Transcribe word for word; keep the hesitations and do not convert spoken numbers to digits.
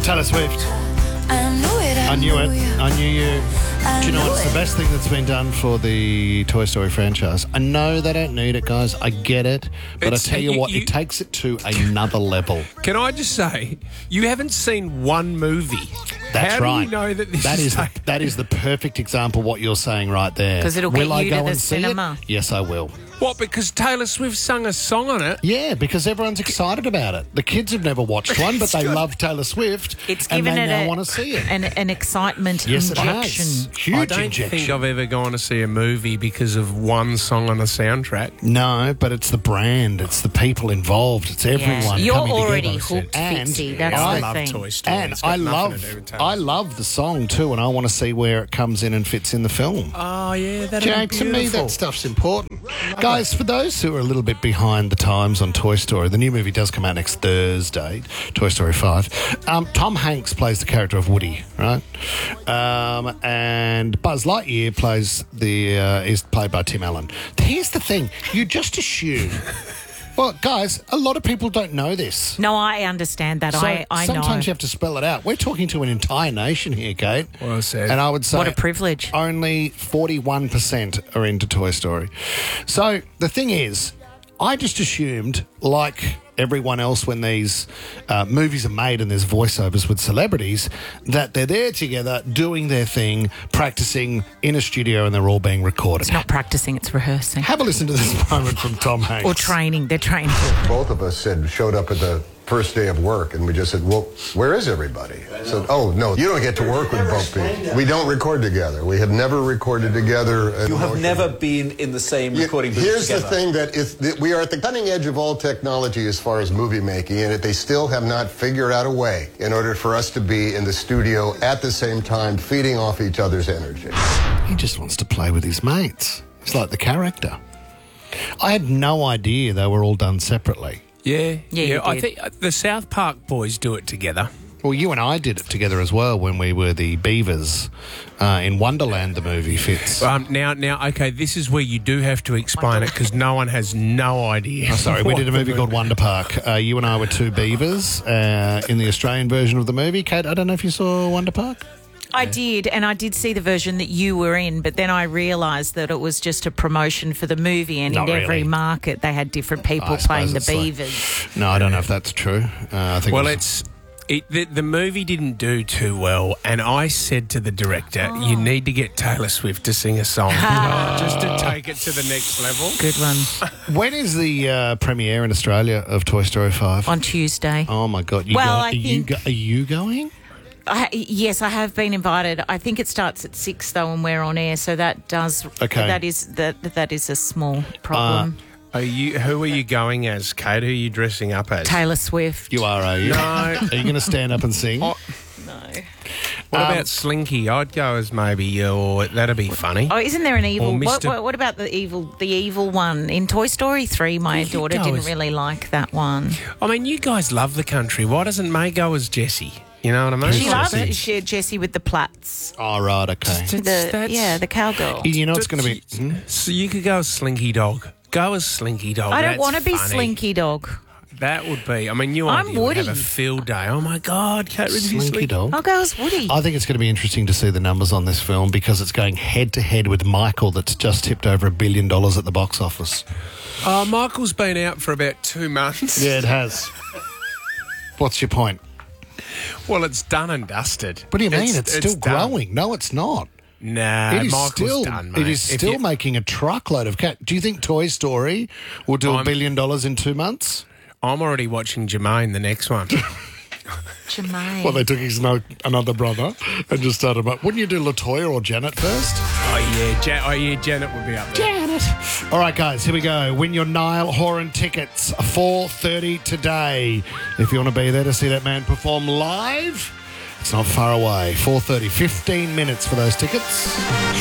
Taylor Swift. I knew it. I knew you. Do you know what's the best thing that's been done for the Toy Story franchise? I know they don't need it, guys. I get it. But It's- I tell you, you- what, you- it takes it to another level. Can I just say, you haven't seen one movie. That's How right. do you know that this that is... is the, that is the perfect example of what you're saying right there. 'Cause it'll will get I you go to the and see cinema. it? Yes, I will. What, because Taylor Swift sung a song on it? Yeah, because everyone's excited about it. The kids have never watched one, but they love Taylor Swift, It's and given they it now a, want to see it. An, an excitement Yes, it injection. has. Huge I don't injection. think I've ever gone to see a movie because of one song on a soundtrack. No, but it's the brand, it's the people involved, it's everyone. You're coming already together. hooked, And Fixie. That's I the love thing. Toy Story. And It's got I nothing to love, do with Taylor. I love the song too, and I want to see where it comes in and fits in the film. Oh, yeah, that'd Jay, be to me, beautiful. that stuff's important. Guys, for those who are a little bit behind the times on Toy Story, the new movie does come out next Thursday, Toy Story five. Um, Tom Hanks plays the character of Woody, right? Um, and Buzz Lightyear plays the uh, is played by Tim Allen. Here's the thing: you just assume. Well, guys, a lot of people don't know this. No, I understand that. So I, I sometimes know. you have to spell it out. We're talking to an entire nation here, Kate. Well said. And I would say What a privilege. only forty-one percent are into Toy Story. So the thing is, I just assumed, like everyone else when these uh, movies are made and there's voiceovers with celebrities, that they're there together doing their thing, practicing in a studio, and they're all being recorded. It's not practicing, it's rehearsing. Have a listen to this moment from Tom Hanks. Or training. They're training. Both of us had showed up at the first day of work, and we just said, well, where is everybody? I said, oh, no, you don't get to work with both people. We don't record together. We have never recorded together. You have never been in the same recording booth Here's together. the thing, that is, that we are at the cutting edge of all technology as far as movie making, and they still have not figured out a way in order for us to be in the studio at the same time, feeding off each other's energy. He just wants to play with his mates. He's like the character. I had no idea they were all done separately. Yeah, Yeah, you I did. think uh, the South Park boys do it together. Well, you and I did it together as well when we were the Beavers uh, in Wonderland, the movie Fitz. Um, now, now, okay, this is where you do have to explain it because no one has no idea. Oh, sorry, we what did a the movie called Wonder Park. Uh, you and I were two beavers uh, in the Australian version of the movie. Kate, I don't know if you saw Wonder Park. I did, and I did see the version that you were in, but then I realised that it was just a promotion for the movie, and Not in every really. market they had different people I suppose playing the it's like- beavers. No, I don't know if that's true. Uh, I think Well, it was- it's it, the, the movie didn't do too well, and I said to the director, "You need to get Taylor Swift to sing a song just to take it to the next level." Good one. When is the uh, premiere in Australia of Toy Story five? On Tuesday. Oh, my God. You Well, go- I are, you think- go- are you going? I, yes, I have been invited. I think it starts at six though, and we're on air, so that does. Okay. That is that that is a small problem. Are you? Who are you going as, Kate? Who are you dressing up as? Taylor Swift. You are, are you? No. Are you going to stand up and sing? Oh, No. what Um, about Slinky? I'd go as maybe, or that'd be funny. Oh, isn't there an evil? Or What, Mister what, what about the evil? The evil one in Toy Story three? My Well, you daughter go didn't as- really like that one. I mean, you guys love the country. Why doesn't May go as Jessie? You know what I mean? She Jessie. loved she, Jessie with the plaits. Oh, right, okay. The, That's- yeah, the cowgirl. You know it's going to be... Hmm? So you could go as Slinky Dog. Go as Slinky Dog. I don't That's want to be funny. Slinky Dog. That would be. I mean, you I'm and you would have a Woody. field day. Oh my God, Kate Ridgely Slinky Slinky. Dog. I'll go as Woody. I think it's going to be interesting to see the numbers on this film because it's going head to head with Michael, that's just tipped over a billion dollars at the box office. Oh, Michael's been out for about two months. Yeah, it has. What's your point? Well, it's done and dusted. What do you mean? It's, still done. growing. No, it's not. Nah, It is Michael's still. done, mate. It is If still you- making a truckload of cat. Do you think Toy Story will do a I'm- billion dollars in two months? I'm already watching Jermaine, the next one. Jermaine. Well, they took his no, another brother and just started. But wouldn't you do Latoya or Janet first? oh yeah, ja- oh yeah, Janet would be up there. Janet. All right, guys, here we go. Win your Niall Horan tickets, four thirty today. If you want to be there to see that man perform live, it's not far away. four thirty, fifteen minutes for those tickets.